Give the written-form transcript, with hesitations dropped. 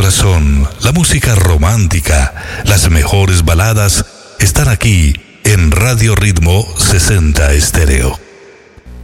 corazón, la música romántica, las mejores baladas están aquí en Radio Ritmo 60 Estéreo.